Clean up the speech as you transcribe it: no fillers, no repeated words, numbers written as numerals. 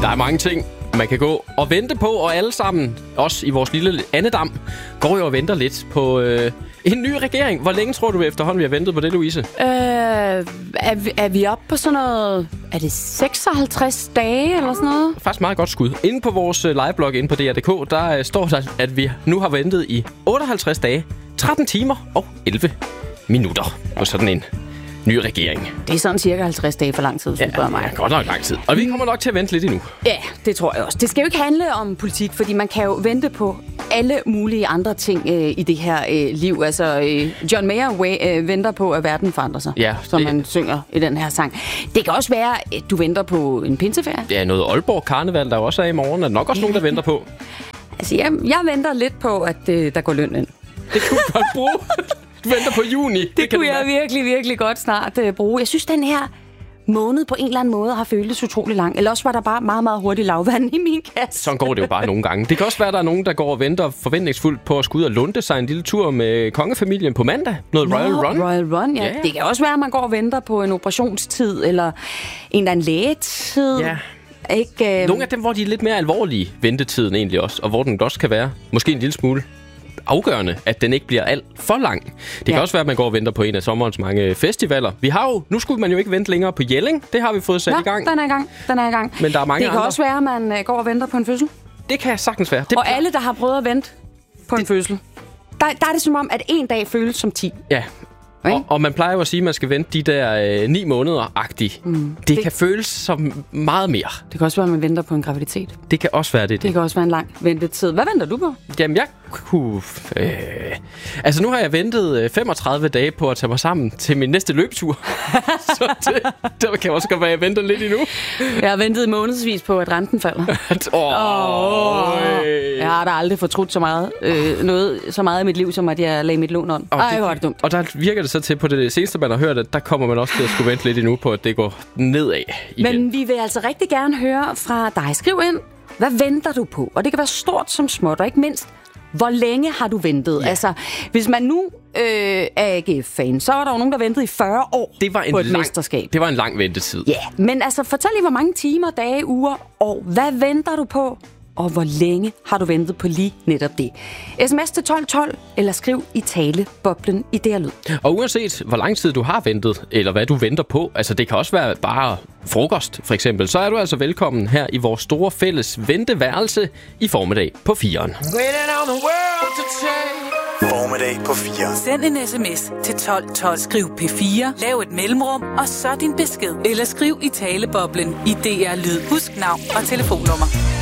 Der er mange ting, man kan gå og vente på, og alle sammen, også i vores lille andedam, går jo og venter lidt på en ny regering. Hvor længe tror du efterhånden, vi har ventet på det, Louise? Er vi oppe på sådan noget... Er det 56 dage eller sådan noget? Faktisk meget godt skud. Inde på vores liveblog inde på DR.dk, der står der, at vi nu har ventet i 58 dage, 13 timer og 11 minutter på sådan en ny regering. Det er sådan cirka 50 dage for lang tid, spørger mig. Ja, godt nok lang tid. Og vi kommer nok til at vente lidt endnu. Ja, det tror jeg også. Det skal jo ikke handle om politik, fordi man kan jo vente på alle mulige andre ting i det her liv. Altså, John Mayer venter på, at verden forandrer sig, som man synger i den her sang. Det kan også være, at du venter på en pinseferie. Ja, noget Aalborg Karneval, der også er i morgen. Er nok også nogen, der venter på. Altså, jeg venter lidt på, at der går løn ind. Det kunne du godt bruge. Du venter på juni. Det kunne jeg virkelig, virkelig godt snart bruge. Jeg synes, den her måned på en eller anden måde har føltes utrolig lang. Eller også var der bare meget, meget hurtigt lavvand i min kasse. Sådan går det jo bare nogle gange. Det kan også være, at der er nogen, der går og venter forventningsfuldt på at skulle ud og lunde sig en lille tur med kongefamilien på mandag. Noget Royal Run. Royal Run, ja. Det kan også være, at man går og venter på en operationstid, eller en eller anden lægetid. Ja. Ikke, nogle af dem, hvor de er lidt mere alvorlige, ventetiden egentlig også, og hvor den også kan være måske en lille smule afgørende, at den ikke bliver alt for lang. Det kan også være, at man går og venter på en af sommerens mange festivaler. Vi har jo, nu skulle man jo ikke vente længere på Jelling. Det har vi fået sat i gang. Den er i gang. Men der er mange Det kan også være, at man går og venter på en fødsel. Det kan sagtens være. Og alle, der har prøvet at vente på en fødsel, der er det som om, at en dag føles som 10. Ja. Og man plejer jo at sige, at man skal vente de der 9 måneder-agtigt. Det kan føles som meget mere. Det kan også være, at man venter på en graviditet. Det kan også være det. Det kan også være en lang ventetid. Hvad venter du på? Jamen, jeg kunne... Altså, nu har jeg ventet 35 dage på at tage mig sammen til min næste løbetur. Så det kan også godt være, at jeg venter lidt endnu. Jeg har ventet månedsvis på, at renten falder. Jeg har da aldrig fortrudt så meget, så meget i mit liv, som at jeg lagde mit lån om. Ej, hvor er det dumt. Og der virker det så til, på det seneste, man har hørt, at der kommer man også til at skulle vente lidt endnu på, at det går nedad igen. Men vi vil altså rigtig gerne høre fra dig. Skriv ind, hvad venter du på? Og det kan være stort som småt, og ikke mindst, hvor længe har du ventet? Ja. Altså, hvis man nu er AGF-fan, så er der jo nogen, der ventede i 40 år på et mesterskab. Det var en lang ventetid. Ja, men altså, fortæl lige, hvor mange timer, dage, uger, år. Hvad venter du på? Og hvor længe har du ventet på lige netop det? SMS til 1212, eller skriv i taleboblen i DR Lyd. Og uanset hvor lang tid du har ventet, eller hvad du venter på, altså det kan også være bare frokost for eksempel, så er du altså velkommen her i vores store fælles venteværelse i formiddag på 4'eren. Formiddag på 4. Send en sms til 1212. Skriv P4, lav et mellemrum, og så din besked. Eller skriv i taleboblen i DR Lyd. Husk navn og telefonnummer.